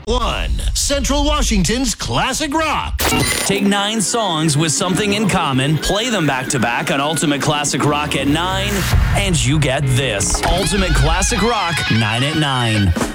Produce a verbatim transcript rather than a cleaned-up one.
one. Central Washington's classic rock. Take nine songs with something in common, play them back to back on Ultimate Classic Rock at nine, and you get this. Ultimate Classic Rock, nine at nine.